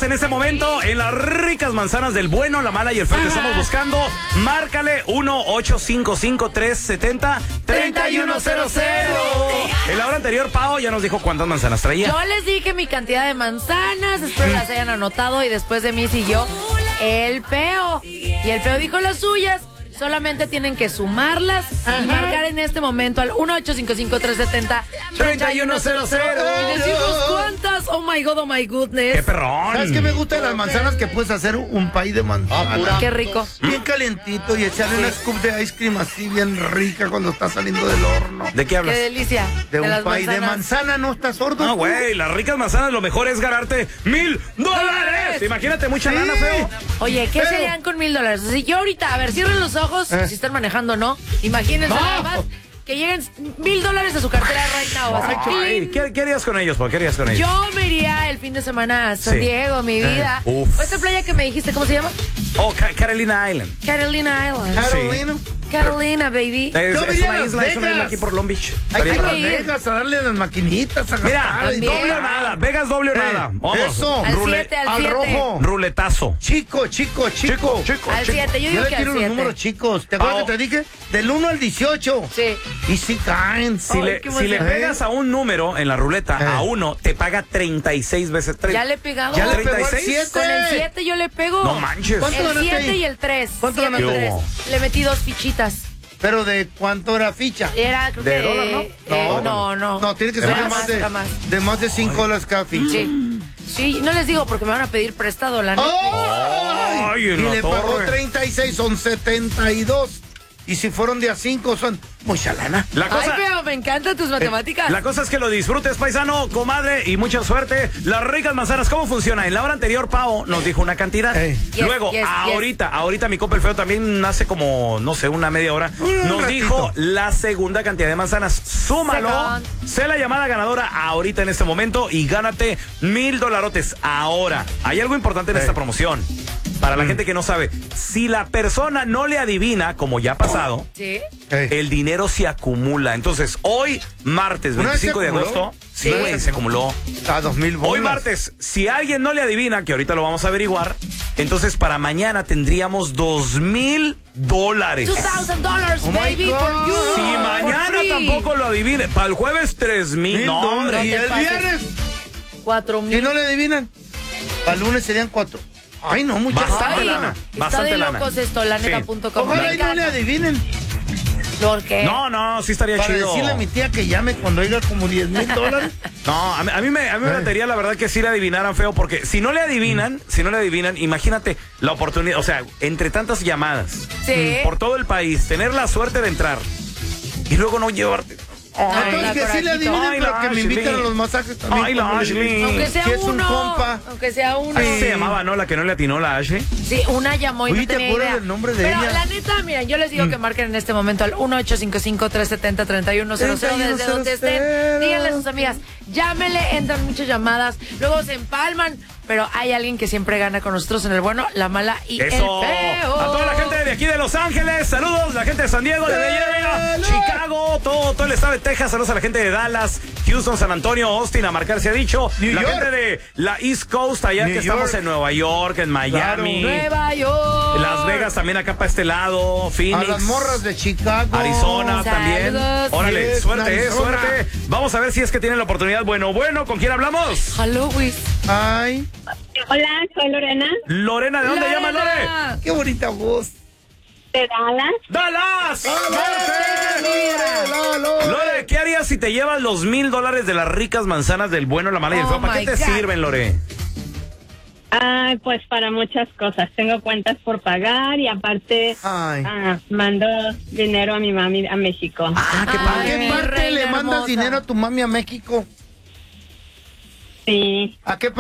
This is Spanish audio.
en este momento en las ricas manzanas del bueno, la mala y el feo que estamos buscando. Márcale 1-855-370-3100. En la hora anterior, Pao ya nos dijo cuántas manzanas traía. Yo les dije mi cantidad de manzanas, espero las hayan anotado y después de mí siguió el feo. Y el feo dijo las suyas. Solamente tienen que sumarlas y marcar en este momento al 1-855-370-3100. Y decimos cuántas. Oh my God, oh my goodness. ¡Qué perrón! ¿Sabes qué me gusta de las manzanas? Que puedes hacer un pay de manzana. Qué rico. Bien calientito y echarle una scoop de ice cream así bien rica cuando está saliendo del horno. ¿De qué hablas? Qué delicia. De un las pay de manzana, ¿no estás sordo? No, güey, las ricas manzanas lo mejor es ganarte $1,000. Imagínate, mucha lana, feo. Oye, ¿qué serían con $1,000? Así yo ahorita, a ver, cierren los ojos, si están manejando, ¿no? Imagínense nada más que lleguen $1,000 a su cartera right now. Ay, ¿qué harías con ellos? ¿Qué harías con ellos? Yo me iría el fin de semana a San Diego, mi vida. Uf. Esta playa que me dijiste, ¿cómo se llama? Oh, Carolina Island. Carolina Island. Carolina. Carolina, baby. Es Yo una iría a isla, Las es una isla Vegas. aquí por Long Beach. Hay que ir a Las que ir. Vegas a darle a las maquinitas. A Mira, gastar y todo. doble o nada. Vegas doble o nada. Vamos. Eso. Al 7, al 7. rojo. Ruletazo. Chico. Al 7, yo Yo digo le que al tiro los 7. números chicos. ¿Te acuerdas que te dije? Del 1 al 18. Sí. Y si caen. Si le pegas a un número en la ruleta, a uno, te paga 36 veces 3. Ya le he pegado. Ya le pegó el 36. 7. Con el 7 yo le pego. No manches. ¿Cuánto El ganaste 7 ahí? y el 3. ¿Cuánto 7 y ganaste? 3. Le metí 2 fichitas. ¿Pero de cuánto era ficha? Era, creo ¿De que... dólar, no? No. No, tiene que ser Era de más de $5 cada ficha. Sí. Sí, no les digo porque me van a pedir prestado la neta. Ay, Y en la le pagó torre. 36, son 72. Y si fueron de a 5, son mucha lana. La cosa, Ay, pero me encantan tus matemáticas. la cosa es que lo disfrutes, paisano, comadre, y mucha suerte. Las ricas manzanas, ¿cómo funciona? En la hora anterior, Pao nos dijo una cantidad. Luego, ahorita mi copa el feo también hace como, no sé, una media hora. Nos dijo la segunda cantidad de manzanas. Súmalo. Sé la llamada ganadora ahorita en este momento y gánate $1,000 ahora. Hay algo importante en esta promoción. Para la gente que no sabe, si la persona no le adivina, como ya ha pasado, Sí. el dinero se acumula. Entonces, hoy, martes 25 de agosto, sí, güey, se acumuló. A 2,000 bolas. Hoy martes, si alguien no le adivina, que ahorita lo vamos a averiguar, entonces para mañana tendríamos $2,000. $2,000, Oh my baby, God. for you. Si for mañana free. tampoco lo adivine, para el jueves $3,000. No, hombre. Y te el pases. viernes, 4,000. si no le adivinan, para el lunes serían 4. Ay, no, mucha Bastante Ay, lana. está Bastante de lana. locos esto, laneta.com. Ojalá y no le adivinen. ¿Por qué? No, sí estaría Para chido. decirle a mi tía que llame cuando oiga como $10,000. No, a mí me gustaría la verdad que sí le adivinaran, feo, porque si no le adivinan, imagínate la oportunidad, o sea, entre tantas llamadas, Sí. por todo el país, tener la suerte de entrar y luego no llevarte. Entonces que sí le adivinen, Ay, pero que me Ashley. inviten a los masajes también. Ay, la como le Ashley. digo. Aunque sea Si es un uno. compa. Aunque sea uno. Así se llamaba, ¿no? La que no le atinó la Ashley. Sí, una llamó y Oye, no ¿te tenía acuerdas idea. del nombre de Pero ella? la neta, miren, yo les digo que marquen en este momento al 1-855-370-3100 desde donde estén. Díganle a sus amigas, llámenle, entran muchas llamadas, luego se empalman, pero hay alguien que siempre gana con nosotros en el bueno, la mala y Eso. el feo. A toda la gente de aquí de Los Ángeles, saludos, la gente de San Diego, de Bella, Chicago, todo el estado de Texas, saludos a la gente de Dallas, Houston, San Antonio, Austin, a marcar se ha dicho, New la York. gente de la East Coast, allá New que estamos York. en Nueva York, en Miami, Nueva York. Las Vegas también acá para este lado, A Phoenix, las morras de Chicago. Arizona también. Saludos. Órale, Yes, suerte, Arizona. suerte. Vamos a ver si es que tienen la oportunidad. Bueno, ¿con quién hablamos? Hello, Luis. Ay, Hola, soy Lorena Lorena, ¿de dónde llamas, Lore? qué bonita voz. de Dallas. ¡Dallas! Lore. Lore, ¿qué harías si te llevas los $1,000 de las ricas manzanas del bueno, la mala y el feo? ¿Para qué my te God. sirven, Lore? Pues para muchas cosas. Tengo cuentas por pagar y aparte Ay. mando dinero a mi mami a México. qué ¿A padre. qué mi parte reina le mandas hermosa. dinero a tu mami a México? Sí. ¿A qué